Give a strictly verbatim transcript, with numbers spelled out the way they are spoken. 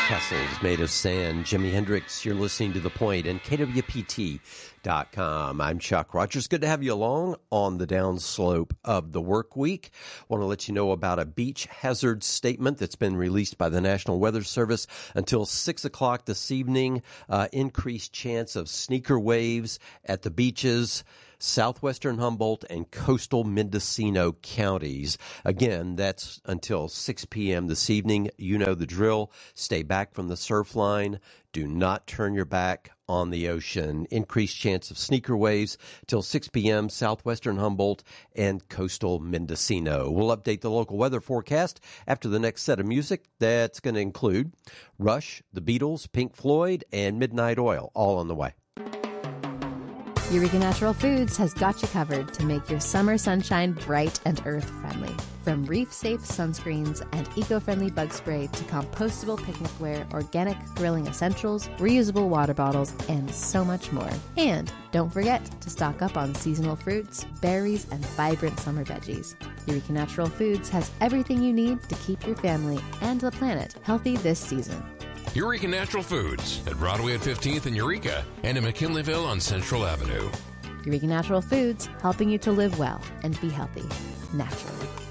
Castles made of sand. Jimi Hendrix, you're listening to The Point and K W P T dot com. I'm Chuck Rogers. Good to have you along on the downslope of the work week. Want to let you know about a beach hazard statement that's been released by the National Weather Service until six o'clock this evening. Uh, increased chance of sneaker waves at the beaches, southwestern Humboldt and coastal Mendocino counties. Again, that's until six p.m. this evening. You know the drill. Stay back from the surf line. Do not turn your back on the ocean. Increased chance of sneaker waves till six p.m. southwestern Humboldt and coastal Mendocino. We'll update the local weather forecast after the next set of music. That's going to include Rush, the Beatles, Pink Floyd, and Midnight Oil, all on the way. Eureka Natural Foods has got you covered to make your summer sunshine bright and earth-friendly. From reef-safe sunscreens and eco-friendly bug spray to compostable picnicware, organic grilling essentials, reusable water bottles, and so much more. And don't forget to stock up on seasonal fruits, berries, and vibrant summer veggies. Eureka Natural Foods has everything you need to keep your family and the planet healthy this season. Eureka Natural Foods at Broadway at fifteenth in Eureka and in McKinleyville on Central Avenue. Eureka Natural Foods, helping you to live well and be healthy naturally.